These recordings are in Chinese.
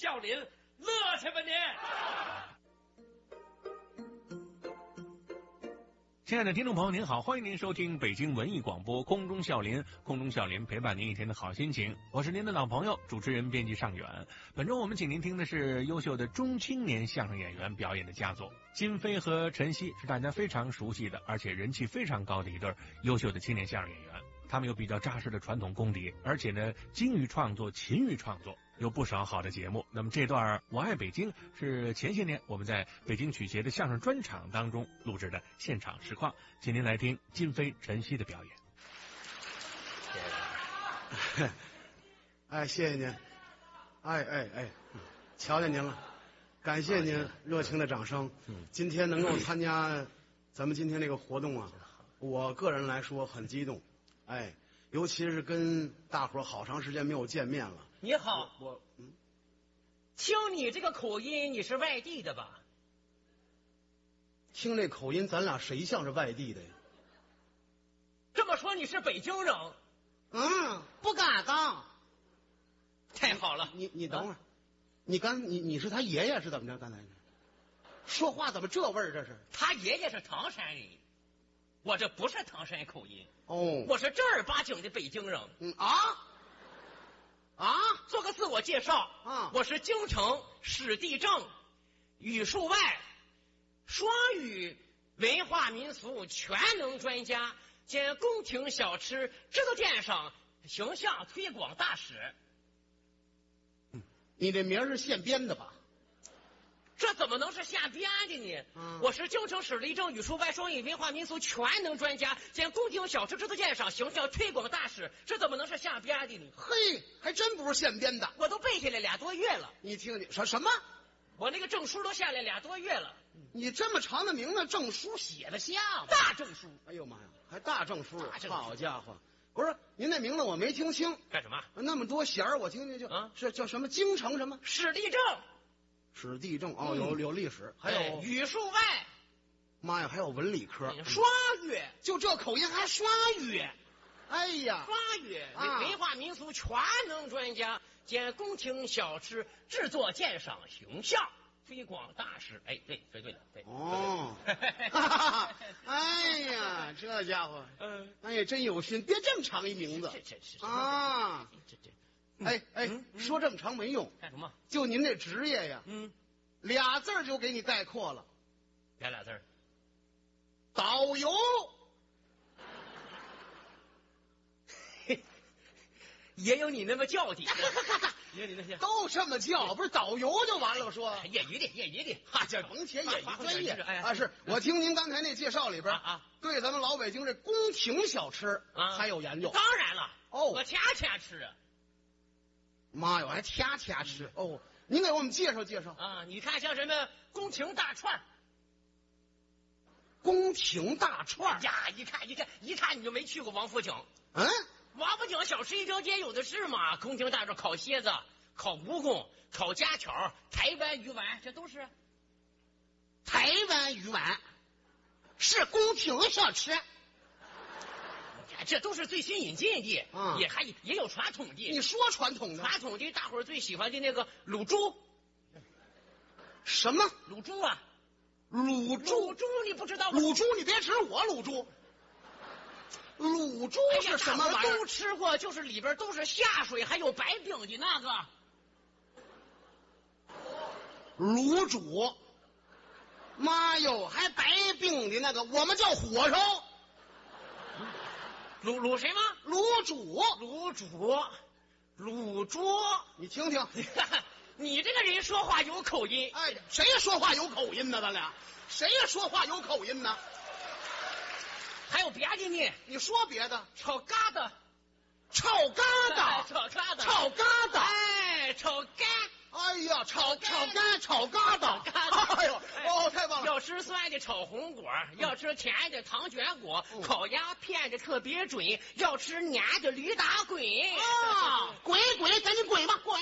笑林，乐去吧您！ 亲爱的听众朋友您好，欢迎您收听北京文艺广播空中笑林，空中笑林陪伴您一天的好心情，我是您的老朋友主持人编辑尚远。本周我们请您听的是优秀的中青年相声演员表演的佳作，金飞和陈曦是大家非常熟悉的而且人气非常高的一对优秀的青年相声演员，他们有比较扎实的传统功底，而且呢精于创作勤于创作，有不少好的节目。那么这段我爱北京是前些年我们在北京曲协的相声专场当中录制的现场实况，请您来听金飞陈曦的表演。 哎，谢谢您。瞧见您了，感谢您热情的掌声。今天能够参加咱们今天这个活动啊，我个人来说很激动。哎，尤其是跟大伙儿好长时间没有见面了。 你好， 我听你这个口音，你是外地的吧？ 听这口音，咱俩谁像是外地的呀？ 这么说你是北京人？ 不敢当。 太好了， 你等会儿，你是他爷爷是怎么着？刚才说话怎么这味儿？这是他爷爷是唐山人，我这不是唐山口音哦， 我是正儿八经的北京人。做个自我介绍啊， 我是京城史地政语数外双语文化民俗全能专家兼宫廷小吃制作鉴赏形象推广大使。 你这名是现编的吧？ 这怎么能是瞎编的呢？我是京城史地政语数外双语文化民俗全能专家兼宫廷小吃制作鉴赏形象推广大使，这怎么能是瞎编的呢？ 嘿，还真不是现编的， 我都背下来2多月了。 你听什么？ 我那个证书都下来2多月了。 你这么长的名字，证书写的像大证书？ 哎呦妈呀，还大证书！好家伙！不是您那名字我没听清， 干什么？ 那么多弦儿我听听是叫什么？京城什么？ 史地政。 史地政哦，有历史，还有语数外。 妈呀，还有文理科， 双语， 就这口音还双语。哎呀， 双语文化民俗全能专家兼宫廷小吃制作鉴赏形象推广大使。哎，对，对对对。 哦，哎呀，这家伙，哎呀，真有心，别这么长一名字啊！说这么长没用， 干什么？ 就您这职业呀，2字儿就给你概括了。 俩字儿， 导游。 也有你那么叫的，也有你那些都这么叫，不是导游就完了。说业余的， 这甭写业余专业啊。 是我听您刚才那介绍里边对咱们老北京这宫廷小吃还有研究。 当然了，我天吃。 妈哟，还天吃哦！您给我们介绍介绍啊！你看像什么宫廷大串， 宫廷大串呀，一看你就没去过王府井。王府井小吃一条街有的是嘛，宫廷大串烤蝎子、烤蜈蚣、烤家巧、台湾鱼丸，这都是。 台湾鱼丸是宫廷小吃， 这都是最新引进的，也有传统的。 你说传统的？ 传统的大伙儿最喜欢的那个卤猪。 什么卤猪啊？ 卤猪你不知道吗？ 卤猪你别指我卤猪。卤猪是什么玩意儿？ 都吃过，就是里边都是下水还有白饼的那个。 卤煮。妈哟，还白饼的那个，我们叫火烧。 卤谁吗？ 卤煮。 卤猪。 你听听， 你这个人说话有口音。 哎，谁说话有口音呢？咱俩谁说话有口音呢？ 还有别的呢？ 你说别的。 炒疙瘩。 炒疙瘩。 哎，炒肝。 哎呀，炒肝，炒疙瘩。哎呦，太棒了！ 要吃酸的炒红果，要吃甜的糖卷果，烤鸭片的特别准，要吃黏的驴打滚。 滚，赶紧滚吧，滚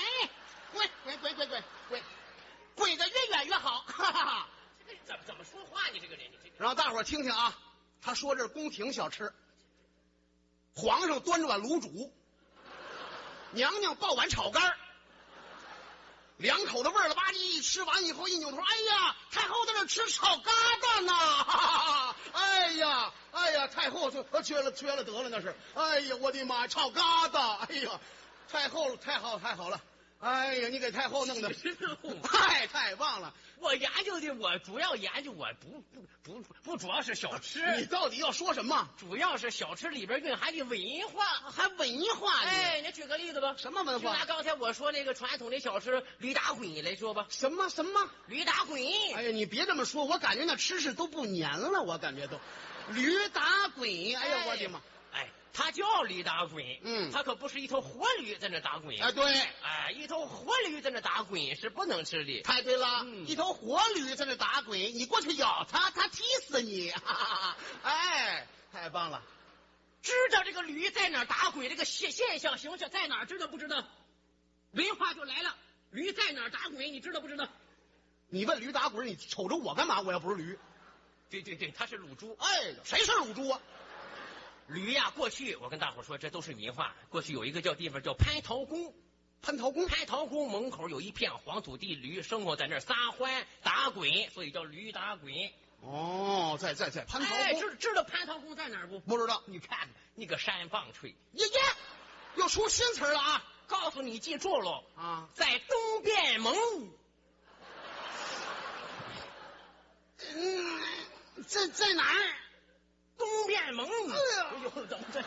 得越远越好。哈哈。 怎么说话呢？这个人， 让大伙儿听听啊。他说这是宫廷小吃，皇上端着碗卤煮，娘娘抱碗炒肝， 两口子味儿了吧唧一吃完以后一扭头，哎呀，太后在这吃炒疙瘩呢！哈哈哈哎呀，太后缺了得了那是！哎呀，我的妈，炒疙瘩！哎呀，太后太好了！哎呀，你给太后弄的太棒了！ 我研究的，我主要研究，我不主要是小吃。 你到底要说什么？ 主要是小吃里边蕴含的文化， 还文化呢？ 哎，你举个例子吧。 什么文化？ 就拿刚才我说那个传统的小吃驴打滚来说吧。 什么驴打滚？ 哎呀，你别这么说，我感觉那吃食都不粘了，我感觉都驴打滚。哎呀，我的妈！ 哎，它叫驴打滚，它可不是一头活驴在那打滚。 哎，对， 哎，一头活驴在那打滚是不能吃的。 太对了，一头活驴在那打滚，你过去咬它，它踢死你！哈哈哈！哎，太棒了！ 知道这个驴在哪儿打滚，这个现象形象在哪儿，知道不知道？文化就来了，驴在哪儿打滚，你知道不知道？ 你问驴打滚，你瞅着我干嘛？我要不是驴。 对，它是乳猪。 哎，谁是乳猪啊？ 驴呀，过去我跟大伙说，这都是民话。过去有一个地方叫蟠桃宫，蟠桃宫门口有一片黄土地，驴生活在那儿撒欢打滚，所以叫驴打滚。 哦，在蟠桃宫。 哎，知道蟠桃宫在哪儿不？ 不知道。 你看那个山棒槌， 又出新词了啊！ 告诉你，记住喽啊，在东边蒙。 这在哪儿？ 东边蒙。 哎呦，怎么这？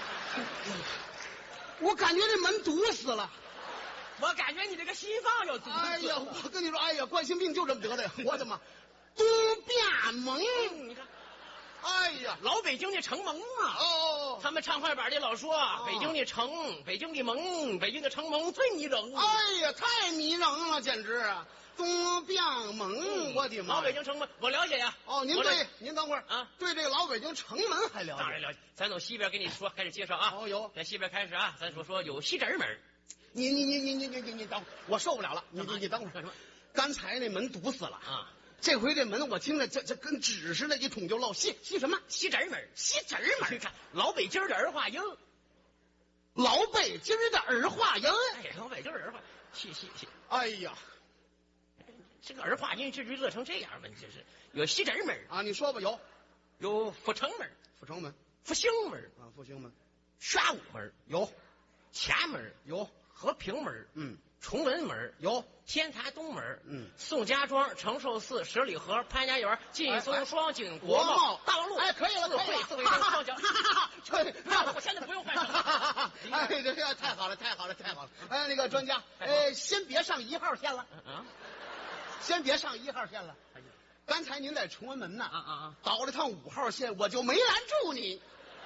我感觉这门堵死了。 我感觉你这个心脏要堵死了。 哎呀，我跟你说，哎呀，冠心病就这么得的。我的妈！东边蒙， 你看， 哎呀， 老北京的城蒙啊！ 哦， 他们唱快板的老说，北京的城，北京的蒙，北京的城蒙最迷人。 哎呀，太迷人了，简直啊！东边蒙，我的妈！ 老北京城门我了解呀。 哦，您等会儿啊，对这个老北京城门还了解？ 当然了解。咱从西边跟你说，开始介绍啊。 哦，有。 在西边开始啊，咱说有西直门。 你等会儿，我受不了了。你等会儿。什么？刚才那门堵死了啊！这回这门我听着这跟纸似的，一捅就漏。西什么？ 西直门。你看老北京的儿化音。 老北京的儿化音。 哎，老北京儿化。西。 哎呀。 这个儿化音至于乐成这样吗？这是有西直门啊，你说吧， 有阜成门、复兴门啊，复兴门、 宣武门有， 前门有， 和平门崇文门有，哎，可以了， 四惠、四惠庄、双桥。我现在不用换乘了。 哎，这太好了。哎，那个专家，先别上1号线了。先别上1号线了。刚才您在崇文门呢，倒了趟5号线，我就没拦住你。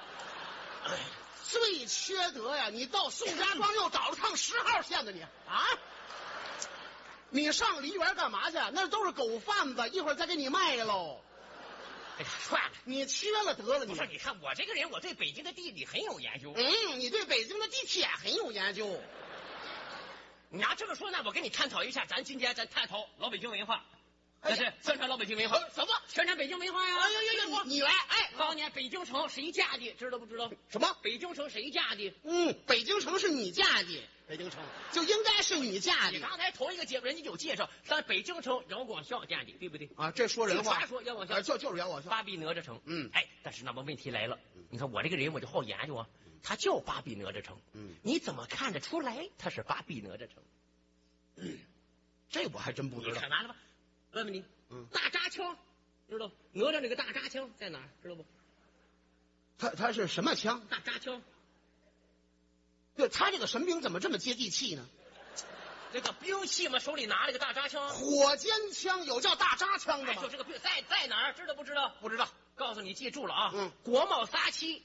最缺德呀！你到宋家庄又倒了趟10号线的你啊！你上梨园干嘛去？那都是狗贩子，一会儿再给你卖喽。 哎呀，算了， 你缺了得了。 不是，你看我这个人，我对北京的地理很有研究。 你对北京的地铁很有研究。 你要这么说，那我跟你探讨一下，今天咱探讨老北京文化。那是宣传老北京文化。 什么？ 宣传北京文化呀！ 哎呀，你来！哎， 当年北京城谁架的？知道不知道？ 什么？ 北京城谁架的？ 北京城是你架的，北京城就应该是你架的。 你刚才头一个节目人家有介绍，咱北京城姚广孝架的，对不对？ 啊，这说人话。 说姚广孝， 就是姚广孝。 巴比哪吒城。哎，但是那么问题来了，你看我这个人我就好研究啊，他叫巴比哪吒城。你怎么看得出来他是巴比哪吒城？ 这我还真不知道。 你看完了吧？问问你。大扎枪，知道哪吒那个大扎枪在哪儿？知道不？ 他是什么枪？ 大扎枪。 对，他这个神兵怎么这么接地气呢？ 这个兵器嘛，手里拿了个大扎枪。 火尖枪有叫大扎枪的吗？ 就这个兵在哪儿？知道不知道？ 不知道。 告诉你，记住了啊！国贸撒漆。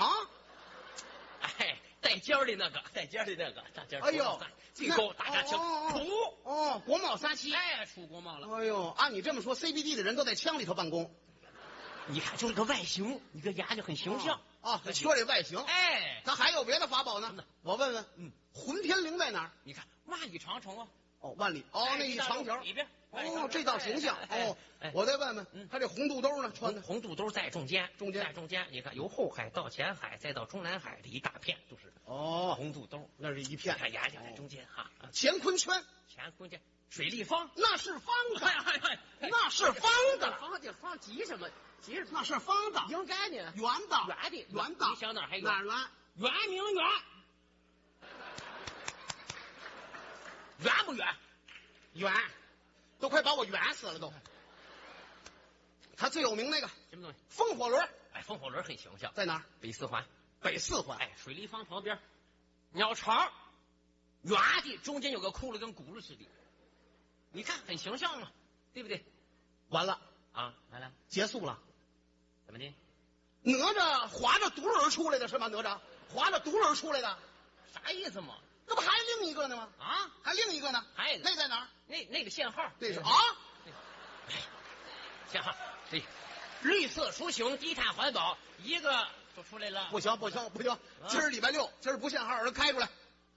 哎，带尖儿的那个，大尖儿。 哎呦， 最高大扎枪。 国贸撒漆。 哎，出国贸了。 哎呦，按你这么说 ，CBD 的人都在枪里头办公。 你看，就这个外形，你个牙就很形象啊。说这外形， 哎， 他还有别的法宝呢。我问问，混天绫在哪儿？ 你看万里长城啊。 万里那一长条里边。 这道形象。我再问问，他这红肚兜呢？穿的红肚兜在中间。你看，由后海到前海，再到中南海的一大片都是。红肚兜， 那是一片。 看眼睛在中间哈。 乾坤圈乾坤这水立方， 那是方的，那是方的， 方急什么？急什么？ 那是方的， 应该呢， 圆的， 圆的。你想哪儿还圆？ 哪儿圆？ 圆明园，圆不圆？ 圆，都快把我圆死了都。他最有名那个什么东西？ 风火轮。 哎，风火轮很形象， 在哪儿？ 北四环。 北四环。 哎，水立方旁边，鸟巢，圆的，中间有个窟窿，跟轱辘似的。你看很形象嘛，对不对？ 完了啊，完了， 结束了。 怎么的？ 哪吒划着独轮出来的是吗？哪吒划着独轮出来的， 啥意思嘛？ 这不还另一个呢吗？ 啊， 还另一个呢？ 还有那在哪儿？ 那个限号， 这是啊， 限号，对，绿色出行，低碳环保，一个就出来了。 不行，今儿礼拜六，今儿不限号，开出来。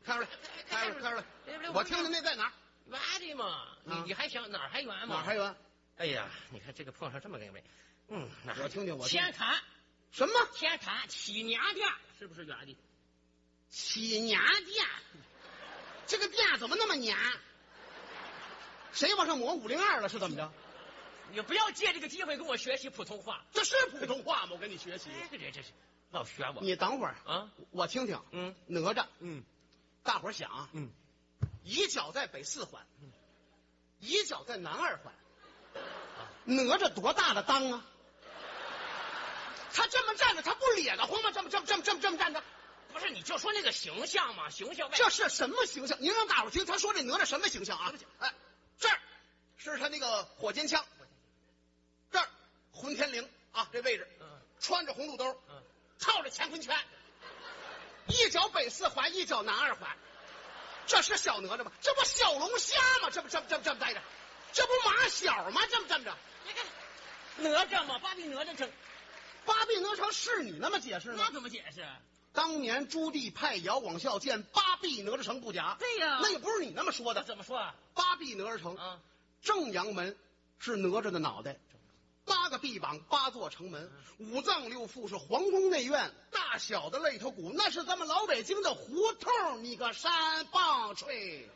我听听那在哪儿？ 圆的嘛，你还想哪儿还圆嘛？ 哪儿还圆？ 哎呀，你看这个碰上这么个人， 我听听。 天坛什么？ 天坛起娘殿是不是圆的？ 起娘殿，这个殿怎么那么娘？谁往上抹502了？是怎么着？ 你不要借这个机会跟我学习普通话， 这是普通话吗？我跟你学习。 这是老学我。 你等会儿啊， 我听听。哪吒。大伙儿想啊。一脚在北四环，一脚在南二环。哪吒多大的裆啊？他这么站着，他不咧得慌吗？这么站着。 不是，你就说那个形象嘛，形象。 这是什么形象？您让大伙儿听，他说这哪吒什么形象啊？哎，这儿是他那个火尖枪，这儿混天绫啊，这位置，穿着红肚兜，套着乾坤圈，一脚北四环，一脚南二环，这是小哪吒吗？这不小龙虾吗？这么待着，这不马小吗？这么着， 你看哪吒嘛，八臂哪吒成， 八臂哪吒是你那么解释吗？ 那怎么解释？ 当年朱棣派姚广孝建八臂哪吒城不假， 对呀， 那也不是你那么说的。 怎么说啊？ 八臂哪吒城啊， 正阳门是哪吒的脑袋，8个臂膀，8座城门，5脏6腑是皇宫内院，大小的肋头骨那是咱们老北京的胡同，你个山棒槌！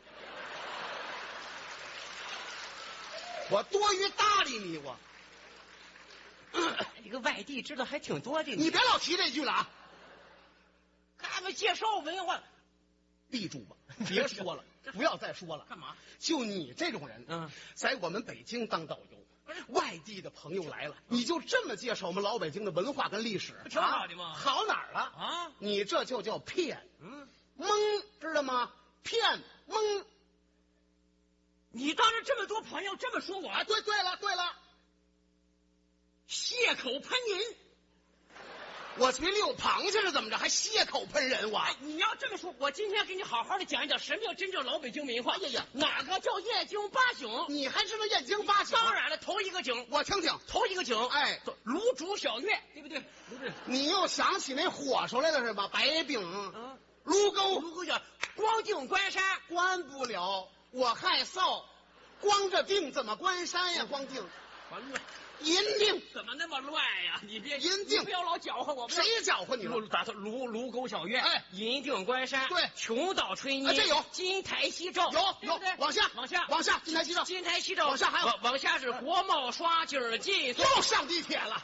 我多余搭理你，我这个外地知道还挺多的。 你别老提这句了啊！ 他们介绍文化， 闭住吧，别说了，不要再说了。 干嘛？ 就你这种人，在我们北京当导游，外地的朋友来了，你就这么介绍我们老北京的文化跟历史， 不挺好的吗？ 好哪儿了啊？ 你这就叫骗，蒙，知道吗？骗蒙。 你当着这么多朋友这么说我啊？对了， 血口喷人。 我去遛螃蟹是怎么着？还血口喷人我？ 哎，你要这么说，我今天给你好好的讲一讲什么叫真正老北京文化。 哎呀， 哪个叫燕京八景？ 你还知道燕京八景？ 当然了，头一个景， 我听听。 头一个景， 哎， 卤煮小月，对不对？ 你又想起那火烧来了是吧？白饼，卢沟叫光腚关山， 关不了，我害臊。光着腚怎么关山呀？光腚，银锭怎么那么乱呀？你别银锭， 不要老搅和我们。 谁搅和你了？ 卢沟小院， 哎， 银锭关山， 对， 琼岛吹泥， 这有金台夕照， 有，往下，金台夕照， 金台夕照， 往下还有， 往下是国贸刷景记， 又上地铁了。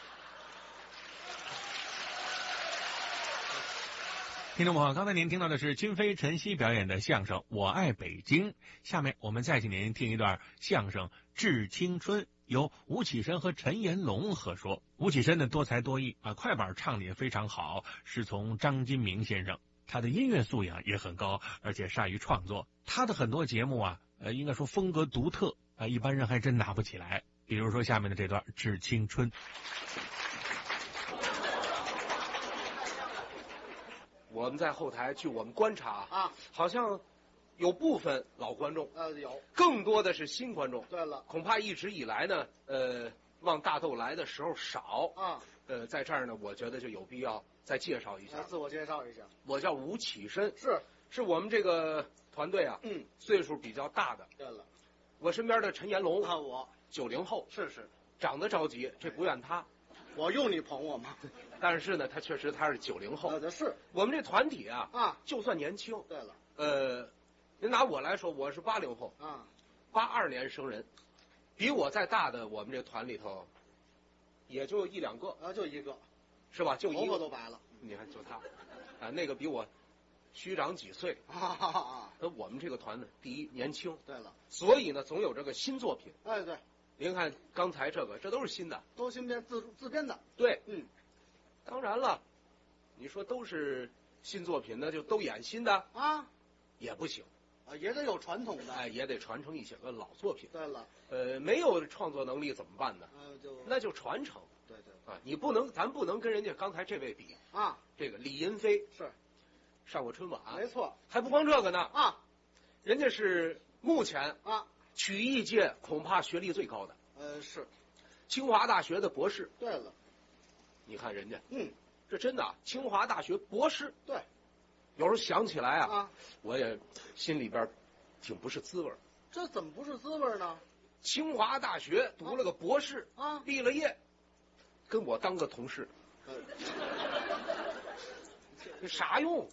听众朋友，刚才您听到的是金飞、陈曦表演的相声《我爱北京》，下面我们再请您听一段相声《致青春》，由吴启深和陈延龙合说。吴启深的多才多艺啊，快板唱的也非常好，师从张金明先生。他的音乐素养也很高，而且善于创作。他的很多节目啊，应该说风格独特啊，一般人还真拿不起来。比如说下面的这段《致青春》。 我们在后台据我们观察啊， 好像有部分老观众， 有， 更多的是新观众。 对了， 恐怕一直以来呢，往大豆来的时候少啊。 在这儿呢，我觉得就有必要再介绍一下。 自我介绍一下， 我叫吴启深， 是我们这个团队啊，岁数比较大的。 对了， 我身边的陈延龙， 我 90后， 是长得着急，这不怨他。 我用你捧我吗？ 但是呢，他是90后。 是我们这团体啊， 啊， 就算年轻。 对了， 您拿我来说，我是80后啊 ，82年生人，比我再大的我们这团里头，也就1、2个， 啊，就一个， 是吧？就一头发个。 都白了。 你看，就他，啊，那个比我虚长几岁。那我们这个团呢，第一年轻， 对了， 所以呢，总有这个新作品。 哎对， 您看刚才这个，这都是新的。 都新编自编的。 对， 嗯， 当然了，你说都是新作品，那就都演新的啊也不行， 啊，也得有传统的。 哎，也得传承一些个老作品。 对了， 没有创作能力怎么办呢？ 就那就传承对啊！你不能，咱不能跟人家刚才这位比。 啊， 这个李银飞是上过春晚， 没错还不光这个呢啊， 人家是目前啊， 曲艺界恐怕学历最高的， 是， 清华大学的博士。 对了， 你看人家， 嗯， 这真的啊，清华大学博士。 对， 有时候想起来啊， 啊， 我也心里边挺不是滋味儿。 这怎么不是滋味呢？ 清华大学读了个博士啊， 毕了业，跟我当个同事，这啥用？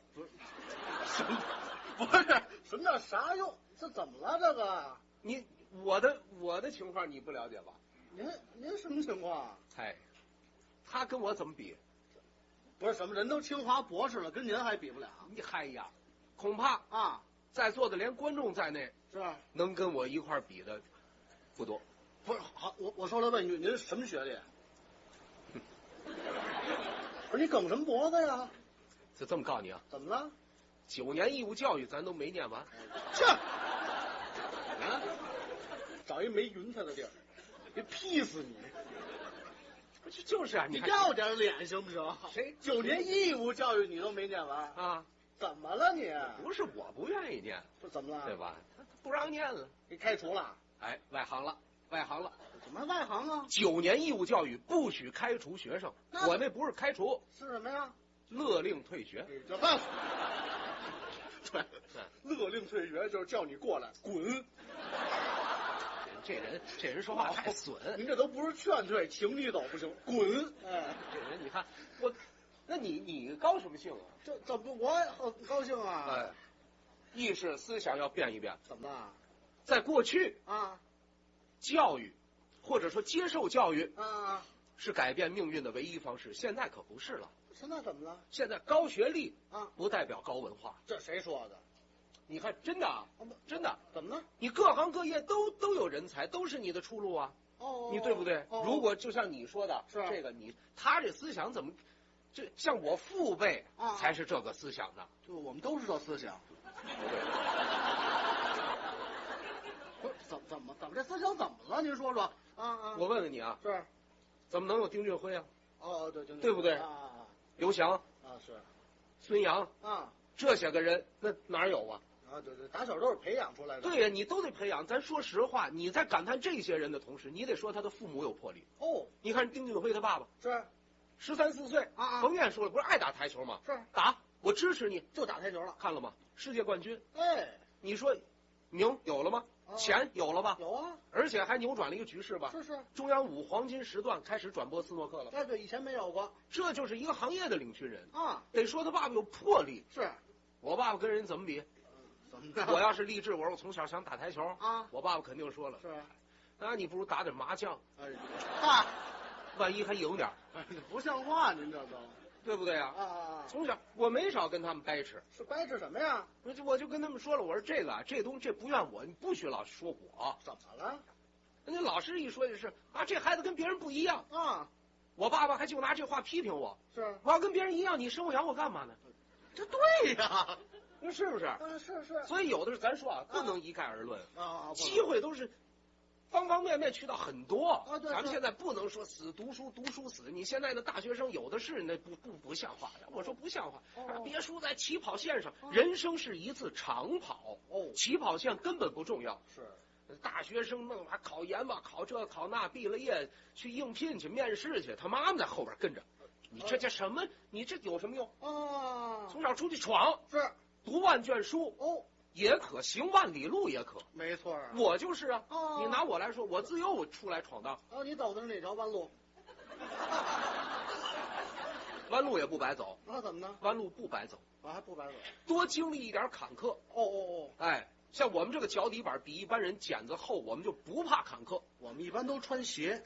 不是，什么叫啥用？这怎么了？这个我的情况你不了解吧？ 您什么情况？ 哎，他跟我怎么比？ 不是什么人都清华博士了，跟您还比不了你嗨呀，恐怕啊？ 在座的连观众在内， 是吧？ 能跟我一块儿比的不多。 不是，好，我说来问一句，您什么学历？不是你梗什么脖子呀？ 就这么告诉你啊怎么了？ ，9年义务教育咱都没念完。 这，啊，找一没云彩的地儿，别劈死你！ 就是啊， 你你看要点脸行不行？ 谁 9年义务教育你都没念完， 啊？ 怎么了你？ 不是我不愿意念， 这怎么了？ 对？吧？他不让念了， 给开除了？ 哎，外行了，外行了。 怎么还外行啊？ 9年义务教育不许开除学生， 那我那不是开除， 是什么呀？ 勒令退学。 这办法。对，勒令退学就是叫你过来滚。 这人说话太损， 您这都不是劝退，请你走不行，滚！哎， 这人你看我，那你高什么兴啊？ 这怎么我也很高兴啊？ 哎，意识思想要变一变。 怎么了？ 在过去， 啊教育或者说接受教育啊！ 是改变命运的唯一方式，现在可不是了。 现在怎么了？ 现在高学历啊不代表高文化。 这谁说的？ 你看，真的啊，真的， 怎么了？ 你各行各业都有人才，都是你的出路啊。 哦， 你对不对？ 哦如果就像你说的， 是这个他这思想怎么，这像我父辈啊才是这个思想的。 就我们都是这思想。不是怎么这思想怎么了？您说说啊！ 我问问你啊， 是怎么能有丁俊晖啊、 哦对不对啊刘翔、 是孙杨啊这些个人，那哪儿有啊？ 对，打小都是培养出来的。 对呀，你都得培养。咱说实话，你在感叹这些人的同时，你得说他的父母有魄力。 哦， 你看丁俊晖他爸爸是 13、14岁啊甭念书了，不是爱打台球吗？ 是打，我支持你。 就打台球了。 看了吗？世界冠军。 哎， 你说名有了吗？ 啊钱有了吧？ 有啊， 而且还扭转了一个局势吧？ 是。 中央5黄金时段开始转播斯诺克了， 哎对，以前没有过这就是一个行业的领军人。 啊。 得说他爸爸有魄力。 是， 我爸爸跟人怎么比？ 怎么着？ 我要是励志，我说我从小想打台球啊我爸爸肯定说了， 是， 那你不如打点麻将， 哎，嗨， 万一还赢点儿， 不像话，您这都对不对啊？ 啊， 从小我没少跟他们掰扯， 是掰扯什么呀？ 我就跟他们说了，我说这个啊，这东西这不怨我，你不许老说我。 怎么了？ 人家老师一说就是啊，这孩子跟别人不一样， 啊， 我爸爸还就拿这话批评我， 是， 我要跟别人一样，你生我养我干嘛呢？ 这对呀， 那是不是？ 是， 所以有的是咱说啊，不能一概而论，机会会都是方方面面渠道很多啊对咱们现在不能说死读书死，你现在的大学生有的是，那不像话的。我说不像话，别输在起跑线上，人生是一次长跑，起跑线根本不重要。 是， 大学生弄还考研吧，考这考那，毕了业去应聘去面试去，他妈妈在后边跟着，你这叫什么？你这有什么用啊？ 从小出去闯， 是， 读万卷书也可，行万里路也可。 没错啊。 我就是啊， 哦你拿我来说，我自由我出来闯荡， 你走的是哪条弯路？ 弯路也不白走， 怎么呢？ 弯路不白走， 还不白走。 多经历一点坎坷， 哦， 哎， 像我们这个脚底板比一般人茧子厚，我们就不怕坎坷。 我们一般都穿鞋。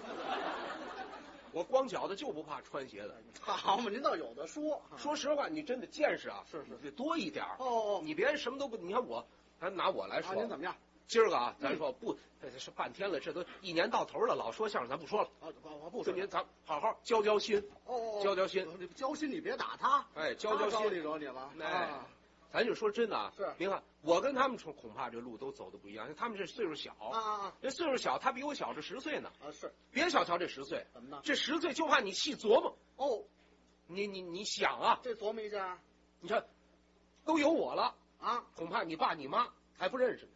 我光脚的就不怕穿鞋的。 好嘛，您倒有的说。 说实话，你真的见识啊， 是得多一点。 哦， 你别什么都不，你看我，咱拿我来说， 您怎么样？ 今儿个啊，咱说不，这是半天了，这都一年到头了，老说相声，咱不说了。 我不说。 您咱好好交交心。交心。 交心，你别打他。 哎，交心。 惹你了。 哎，咱就说真的啊， 是。 您看，我跟他们说，恐怕这路都走的不一样。他们这岁数小这岁数小，他比我小这10岁呢。 是。 别小瞧这10岁。 怎么呢？ 这10岁就怕你细琢磨。你想啊， 这琢磨一下， 你看，都有我了啊， 恐怕你爸你妈还不认识呢。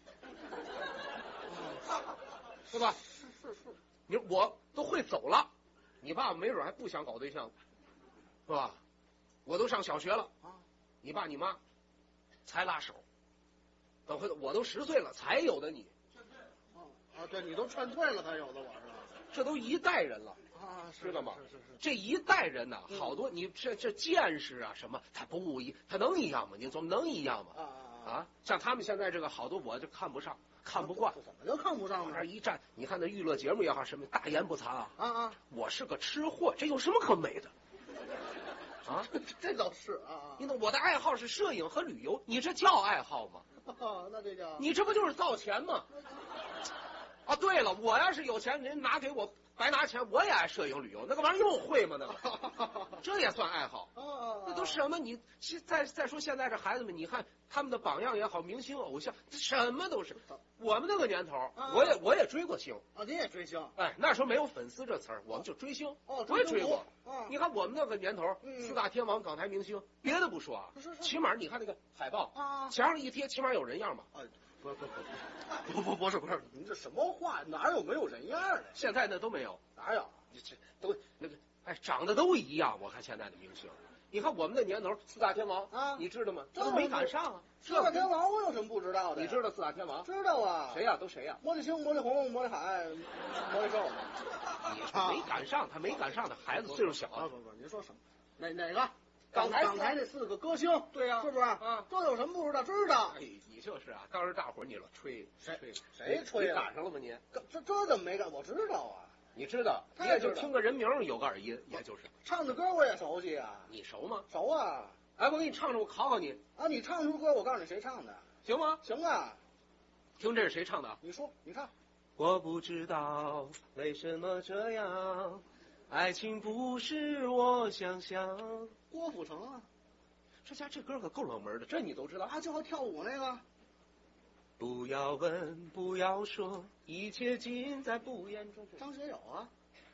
是吧？ 是， 你我都会走了，你爸爸没准还不想搞对象，是吧？我都上小学了啊， 你爸你妈才拉手，等会我都10岁了才有的你。 对，你都劝退了才有的我是吧？ 这都一代人了啊， 知道吗？ 是。 这一代人呐，好多你这见识啊什么，他能一样吗？您琢磨能一样吗？像他们现在这个好多我就看不上。看不惯， 怎么就看不上呢？ 这一站，你看那娱乐节目也好，什么大言不惭啊！ 我是个吃货，这有什么可美的？ 这倒是啊！ 你看我的爱好是摄影和旅游，你这叫爱好吗？ 那这叫你这不就是造钱吗？对了，我要是有钱，人拿给我白拿钱，我也爱摄影旅游，那个玩意儿又会吗？那个，这也算爱好？那都什么？你再说现在这孩子们，你看他们的榜样也好，明星偶像，什么都是。我们那个年头，我也追过星您也追星？ 哎，那时候没有粉丝这词儿，我们就追星。我也追过。你看我们那个年头，4大天王、港台明星，别的不说啊，起码你看那个海报墙上一贴，起码有人样吧？ 不是，您这什么话？哪有没有人样的？ 现在那都没有， 哪有？ 这都那个，长得都一样。我看现在的明星，你看我们那年头4大天王你知道吗？这都没赶上啊。 4大天王我有什么不知道的？ 你知道4大天王？ 知道啊。 谁呀？都谁呀？ 魔力星、魔力红、魔力海、魔力兽。 你没赶上，他没赶上的孩子岁数小。 不，您说什么？哪个？ 港台那4个歌星，对呀，是不是？这有什么不知道？知道。 你就是啊，当时大伙儿你老吹， 谁吹？ 你赶上了吗？你这怎么没赶？我知道啊。 你知道？你也就听个人名有个耳音，也就是。 唱的歌我也熟悉啊。 你熟吗？ 熟啊。 哎，我给你唱唱，我考考你啊！你唱出歌，我告诉你谁唱的， 行吗？ 行啊。 听这是谁唱的？ 你说，你看。 我不知道为什么这样，爱情不是我想象。 郭富城啊。 这歌可够冷门的，这你都知道啊？就会跳舞那个。 不要问，不要说，一切尽在不言中。 张学友啊。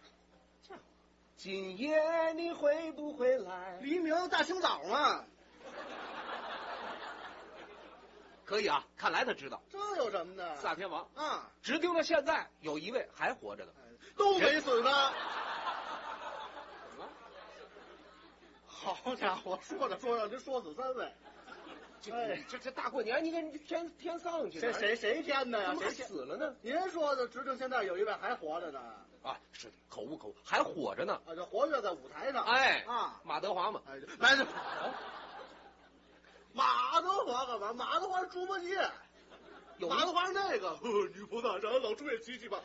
今夜你会不会来？ 黎明大清早嘛。 可以啊，看来他知道。 这有什么的？ 4大天王啊， 直盯到现在有一位还活着的， 都没死呢。 怎么了？ 好家伙，说着说着就说死3位。 这大过年，你给天丧去？ 谁添的呀？ 谁死了呢？ 您说的，直到现在有一位还活着呢。 是口误，还活着呢。 这活着在舞台上。 马德华嘛。 来这。马德华干嘛？马德华是猪八戒。马德华是那个女仆大人，老猪也骑吧。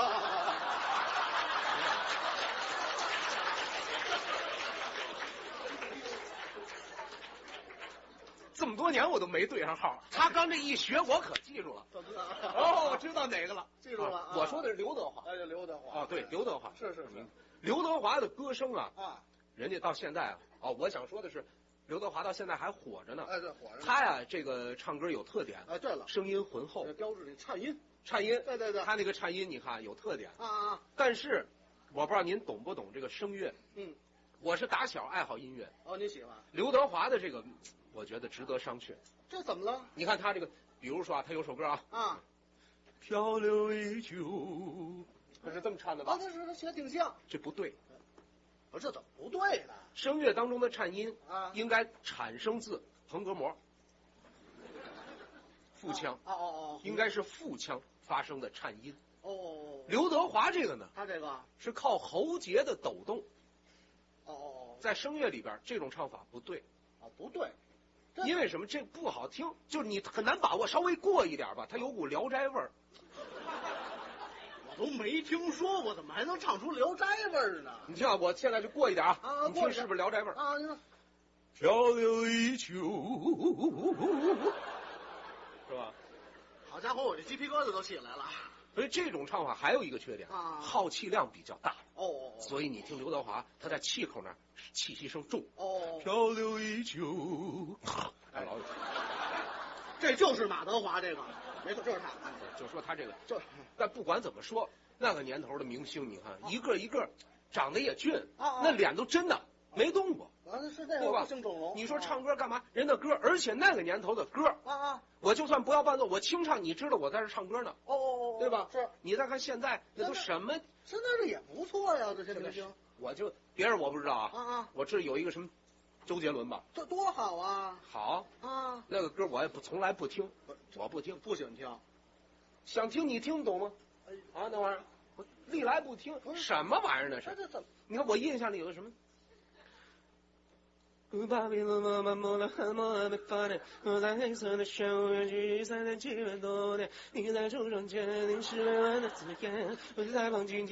这么多年我都没对上号，他刚这一学，我可记住了。 怎么了？ 我知道哪个了， 记住了。 我说的是刘德华。 刘德华。 对，刘德华。 是。 刘德华的歌声人家到现在我想说的是，刘德华到现在还火着呢。 对，火着。 他呀，这个唱歌有特点。 对了， 声音浑厚， 标志性颤音。对， 他那个颤音你看有特点但是我不知道您懂不懂这个声乐。我是打小爱好音乐。 你喜欢刘德华的这个，我觉得值得商榷。 这怎么了？ 你看他这个，比如说他有首歌漂流已久，他是这么唱的吧？ 他学挺像。 这不对。 这怎么不对呢？ 声乐当中的颤音应该产生自横膈膜，腹腔。应该是腹腔发生的颤音。刘德华这个呢？ 他这个是靠喉结的抖动。 哦， 在声乐里边，这种唱法不对。 不对， 因为什么？这不好听，就是你很难把握，稍微过一点吧，它有股《聊斋》味儿。 我都没听说过，怎么还能唱出《聊斋》味儿呢？ 你听啊，我现在就过一点啊，你听是不是《聊斋》味儿啊？你说， 漂流一秋，是吧？ 好家伙，我这鸡皮疙瘩都起来了。 所以这种唱法还有一个缺点啊， 耗气量比较大。 哦， 所以你听刘德华，他在气口那儿气息声重。 哦， 漂流一秋，哎，老有。 这就是马德华，这个没错，就是他。 就说他这个，但不管怎么说，那个年头的明星，你看一个一个长得也俊，那脸都真的没动过。 是这个， 对吧？ 姓整容。 你说唱歌干嘛？人的歌，而且那个年头的歌我就算不要伴奏，我清唱，你知道我在这唱歌呢。对吧？ 是。 你再看现在，那都什么？ 现在这也不错呀，这些明星。 我就别人我不知道啊。我这有一个什么，周杰伦吧。 这多好啊！ 好啊， 那个歌我也从来不听，我不听， 不喜欢听。 想听你听懂吗？啊，那玩意儿我历来不听，什么玩意儿那是？ 这怎么？ 你看我印象里有个什么？巴比伦妈妈摸了很摸没发的，我在黑色的校园聚散在700多年，你在树上坚定10万的字眼，我在旁听。